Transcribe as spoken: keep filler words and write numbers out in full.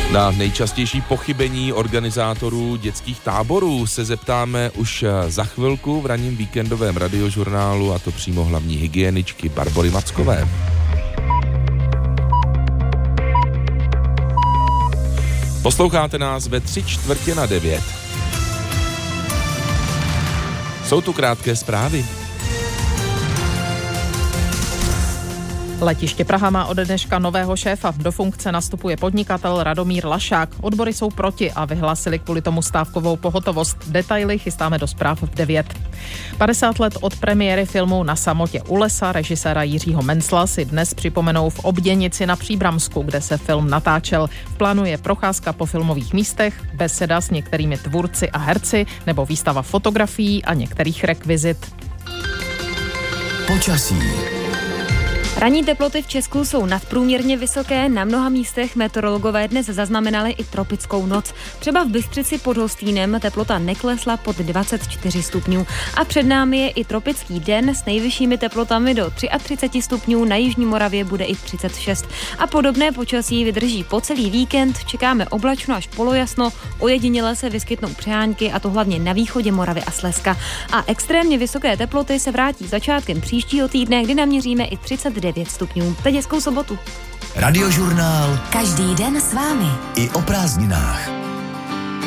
Na nejčastější pochybení organizátorů dětských táborů se zeptáme už za chvilku v ranním víkendovém radiožurnálu, a to přímo hlavní hygieničky Barbory Mackové. Posloucháte nás ve tři čtvrtě na devět. Jsou tu krátké zprávy. Letiště Praha má ode dneška nového šéfa. Do funkce nastupuje podnikatel Radomír Lašák. Odbory jsou proti a vyhlásili kvůli tomu stávkovou pohotovost. Detaily chystáme do zpráv v devět. padesát let od premiéry filmu Na samotě u lesa režiséra Jiřího Mencla si dnes připomenou v Obděnici na Příbramsku, kde se film natáčel. V plánu je procházka po filmových místech, beseda s některými tvůrci a herci nebo výstava fotografií a některých rekvizit. Počasí. Ranní teploty v Česku jsou nadprůměrně vysoké, na mnoha místech meteorologové dnes zaznamenali i tropickou noc. Třeba v Bystřici pod Hostýnem teplota neklesla pod dvacet čtyři stupňů. A před námi je i tropický den s nejvyššími teplotami do třicet tři stupňů, na jižní Moravě bude i třicet šest. A podobné počasí vydrží po celý víkend, čekáme oblačno až polojasno, ojediněle se vyskytnou přehánky, a to hlavně na východě Moravy a Slezska. A extrémně vysoké teploty se vrátí začátkem příštího týdne, kdy naměříme i třicet devět stupňů. Teď hezkou sobotu. Radiožurnál. Každý den s vámi. I o prázdninách.